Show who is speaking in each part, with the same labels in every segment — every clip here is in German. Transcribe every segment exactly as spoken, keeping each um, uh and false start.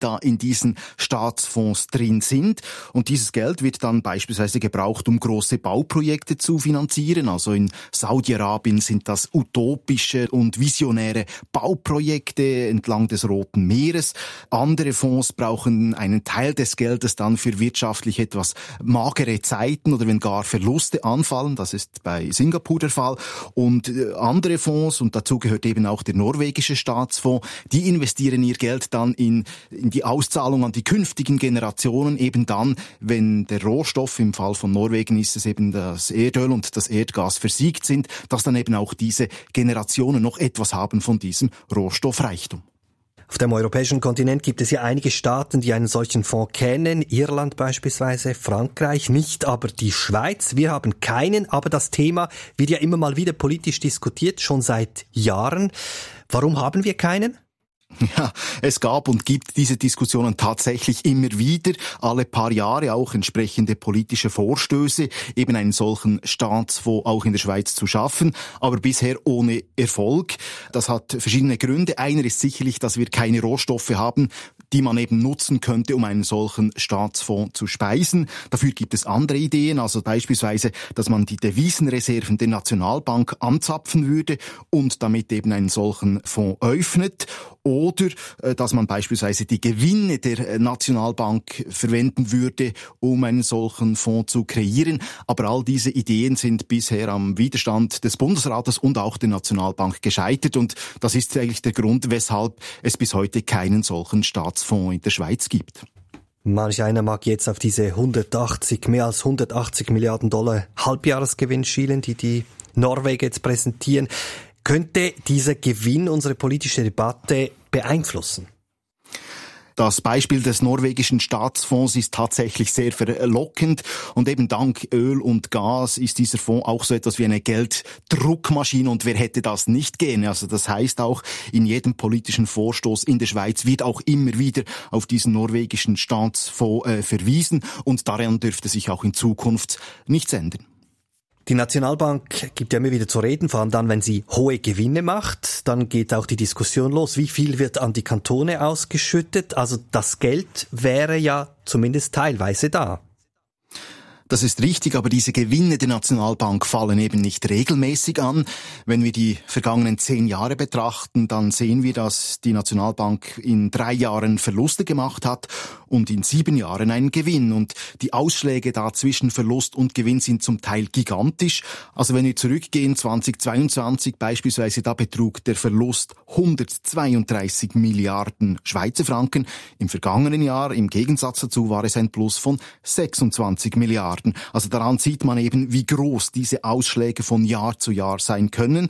Speaker 1: da in diesen Staatsfonds drin sind. Und dieses Geld wird dann beispielsweise gebraucht, um große Bauprojekte zu finanzieren. Also in Saudi-Arabien sind das utopische und visionäre Bauprojekte entlang des Roten Meeres. Andere Fonds brauchen einen Teil des Geldes dann für wirtschaftlich etwas magere Zeiten oder wenn gar Verluste anfallen. Das ist bei Singapur der Fall. Und andere Fonds, und dazu gehört eben auch der norwegische Staatsfonds, die investieren ihr Geld dann in, in die Auszahlung an die künftigen Generationen, eben dann, wenn der Rohstoff, im Fall von Norwegen ist es eben das Erdöl und das Erdgas versiegt sind, dass dann eben auch diese Generationen noch etwas haben von diesem Rohstoffreichtum.
Speaker 2: Auf dem europäischen Kontinent gibt es ja einige Staaten, die einen solchen Fonds kennen. Irland beispielsweise, Frankreich, nicht aber die Schweiz. Wir haben keinen, aber das Thema wird ja immer mal wieder politisch diskutiert, schon seit Jahren. Warum haben wir keinen?
Speaker 1: Ja, es gab und gibt diese Diskussionen tatsächlich immer wieder, alle paar Jahre auch entsprechende politische Vorstöße, eben einen solchen Staatsfonds auch in der Schweiz zu schaffen, aber bisher ohne Erfolg. Das hat verschiedene Gründe. Einer ist sicherlich, dass wir keine Rohstoffe haben, die man eben nutzen könnte, um einen solchen Staatsfonds zu speisen. Dafür gibt es andere Ideen, also beispielsweise, dass man die Devisenreserven der Nationalbank anzapfen würde und damit eben einen solchen Fonds öffnet. Oder dass man beispielsweise die Gewinne der Nationalbank verwenden würde, um einen solchen Fonds zu kreieren. Aber all diese Ideen sind bisher am Widerstand des Bundesrates und auch der Nationalbank gescheitert. Und das ist eigentlich der Grund, weshalb es bis heute keinen solchen Staatsfonds in der Schweiz gibt.
Speaker 2: Manch einer mag jetzt auf diese hundertachtzig, mehr als hundertachtzig Milliarden Dollar Halbjahresgewinn schielen, die die Norweger jetzt präsentieren. Könnte dieser Gewinn unsere politische Debatte beeinflussen?
Speaker 1: Das Beispiel des norwegischen Staatsfonds ist tatsächlich sehr verlockend und eben dank Öl und Gas ist dieser Fonds auch so etwas wie eine Gelddruckmaschine und wer hätte das nicht gerne? Also das heißt auch, in jedem politischen Vorstoß in der Schweiz wird auch immer wieder auf diesen norwegischen Staatsfonds äh, verwiesen und daran dürfte sich auch in Zukunft nichts ändern.
Speaker 2: Die Nationalbank gibt ja immer wieder zu reden, vor allem dann, wenn sie hohe Gewinne macht. Dann geht auch die Diskussion los, wie viel wird an die Kantone ausgeschüttet. Also das Geld wäre ja zumindest teilweise da.
Speaker 1: Das ist richtig, aber diese Gewinne der Nationalbank fallen eben nicht regelmäßig an. Wenn wir die vergangenen zehn Jahre betrachten, dann sehen wir, dass die Nationalbank in drei Jahren Verluste gemacht hat und in sieben Jahren einen Gewinn. Und die Ausschläge da zwischen Verlust und Gewinn sind zum Teil gigantisch. Also wenn wir zurückgehen, zweitausendzweiundzwanzig beispielsweise, da betrug der Verlust hundertzweiunddreißig Milliarden Schweizer Franken. Im vergangenen Jahr, im Gegensatz dazu, war es ein Plus von sechsundzwanzig Milliarden. Also daran sieht man eben, wie groß diese Ausschläge von Jahr zu Jahr sein können.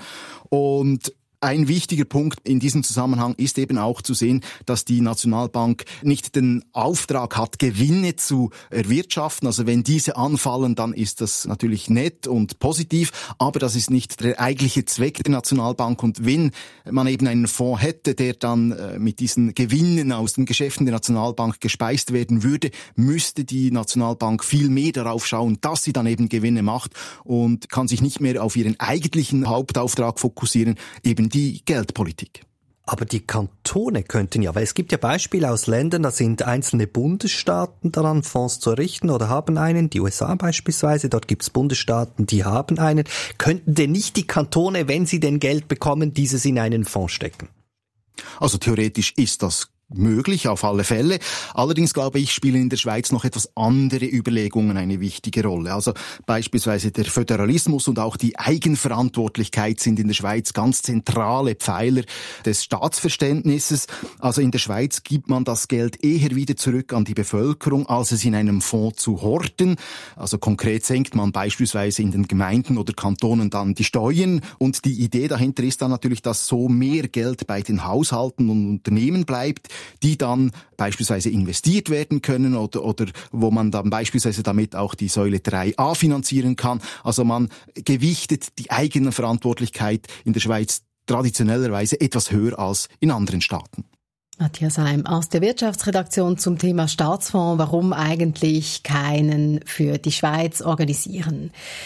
Speaker 1: Und ein wichtiger Punkt in diesem Zusammenhang ist eben auch zu sehen, dass die Nationalbank nicht den Auftrag hat, Gewinne zu erwirtschaften. Also wenn diese anfallen, dann ist das natürlich nett und positiv, aber das ist nicht der eigentliche Zweck der Nationalbank. Und wenn man eben einen Fonds hätte, der dann mit diesen Gewinnen aus den Geschäften der Nationalbank gespeist werden würde, müsste die Nationalbank viel mehr darauf schauen, dass sie dann eben Gewinne macht und kann sich nicht mehr auf ihren eigentlichen Hauptauftrag fokussieren, eben die Geldpolitik.
Speaker 2: Aber die Kantone könnten ja, weil es gibt ja Beispiele aus Ländern, da sind einzelne Bundesstaaten daran, Fonds zu errichten oder haben einen, die U S A beispielsweise, dort gibt es Bundesstaaten, die haben einen. Könnten denn nicht die Kantone, wenn sie denn Geld bekommen, dieses in einen Fonds stecken?
Speaker 1: Also theoretisch ist das möglich, auf alle Fälle. Allerdings, glaube ich, spielen in der Schweiz noch etwas andere Überlegungen eine wichtige Rolle. Also beispielsweise der Föderalismus und auch die Eigenverantwortlichkeit sind in der Schweiz ganz zentrale Pfeiler des Staatsverständnisses. Also in der Schweiz gibt man das Geld eher wieder zurück an die Bevölkerung, als es in einem Fonds zu horten. Also konkret senkt man beispielsweise in den Gemeinden oder Kantonen dann die Steuern. Und die Idee dahinter ist dann natürlich, dass so mehr Geld bei den Haushalten und Unternehmen bleibt, die dann beispielsweise investiert werden können oder, oder wo man dann beispielsweise damit auch die Säule drei a finanzieren kann. Also man gewichtet die eigene Verantwortlichkeit in der Schweiz traditionellerweise etwas höher als in anderen Staaten.
Speaker 3: Matthias Heim aus der Wirtschaftsredaktion zum Thema Staatsfonds. Warum eigentlich keinen für die Schweiz organisieren?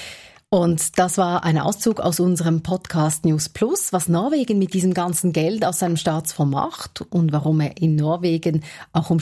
Speaker 3: Und das war ein Auszug aus unserem Podcast News Plus, was Norwegen mit diesem ganzen Geld aus seinem Staatsfonds macht und warum er in Norwegen auch um